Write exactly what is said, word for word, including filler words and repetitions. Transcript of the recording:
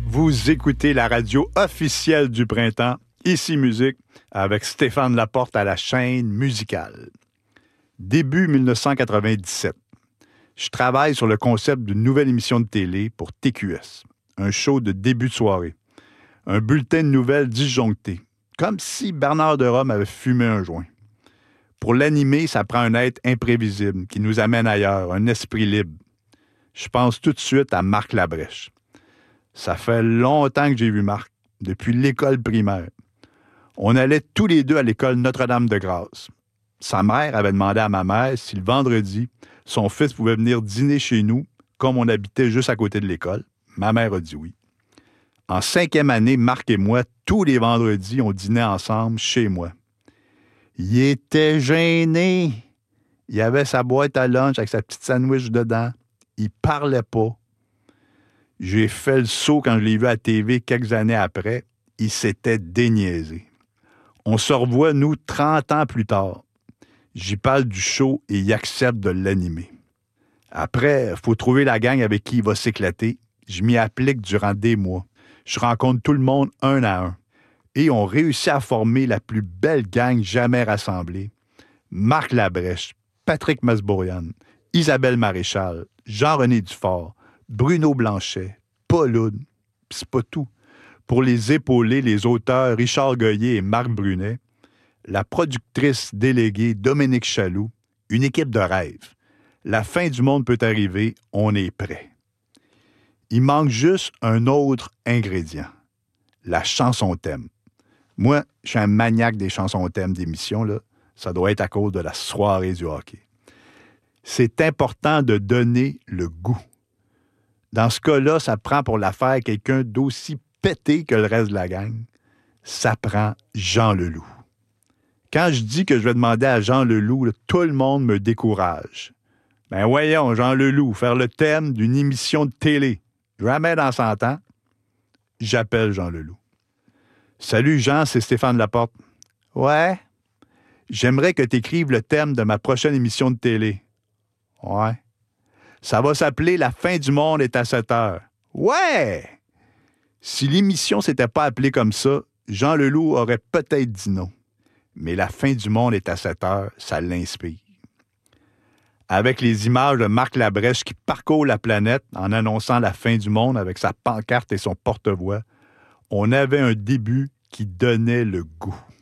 Vous écoutez la radio officielle du printemps, Ici Musique, avec Stéphane Laporte à la chaîne musicale. Début dix-neuf cent quatre-vingt-dix-sept. Je travaille sur le concept d'une nouvelle émission de télé pour T Q S. Un show de début de soirée. Un bulletin de nouvelles disjoncté. Comme si Bernard de Rome avait fumé un joint. Pour l'animer, ça prend un être imprévisible qui nous amène ailleurs, un esprit libre. Je pense tout de suite à Marc Labrèche. Ça fait longtemps que j'ai vu Marc, depuis l'école primaire. On allait tous les deux à l'école Notre-Dame-de-Grâce. Sa mère avait demandé à ma mère si le vendredi, son fils pouvait venir dîner chez nous, comme on habitait juste à côté de l'école. Ma mère a dit oui. En cinquième année, Marc et moi, tous les vendredis, on dînait ensemble chez moi. Il était gêné. Il avait sa boîte à lunch avec sa petite sandwich dedans. Il parlait pas. J'ai fait le saut quand je l'ai vu à la T V quelques années après. Il s'était déniaisé. On se revoit, nous, trente ans plus tard. J'y parle du show et il accepte de l'animer. Après, il faut trouver la gang avec qui il va s'éclater. Je m'y applique durant des mois. Je rencontre tout le monde un à un. Et on réussit à former la plus belle gang jamais rassemblée. Marc Labrèche, Patrick Masbourian, Isabelle Maréchal, Jean-René Dufort, Bruno Blanchet, Paul Oud. Puis c'est pas tout. Pour les épauler, les auteurs Richard Goyer et Marc Brunet, la productrice déléguée Dominique Chaloux, une équipe de rêve. La fin du monde peut arriver, on est prêt. Il manque juste un autre ingrédient, la chanson thème. Moi, je suis un maniaque des chansons thème d'émission, là. Ça doit être à cause de la soirée du hockey. C'est important de donner le goût. Dans ce cas-là, ça prend pour la faire quelqu'un d'aussi pété que le reste de la gang. Ça prend Jean Leloup. Quand je dis que je vais demander à Jean Leloup, là, tout le monde me décourage. Ben voyons, Jean Leloup, faire le thème d'une émission de télé. Jamais dans cent ans, j'appelle Jean Leloup. Salut Jean, c'est Stéphane Laporte. Ouais. J'aimerais que tu écrives le thème de ma prochaine émission de télé. Ouais. Ça va s'appeler La fin du monde est à sept heures. Ouais! Si l'émission s'était pas appelée comme ça, Jean Leloup aurait peut-être dit non. Mais La fin du monde est à sept heures, ça l'inspire. Avec les images de Marc Labrèche qui parcourt la planète en annonçant la fin du monde avec sa pancarte et son porte-voix, on avait un début qui donnait le goût.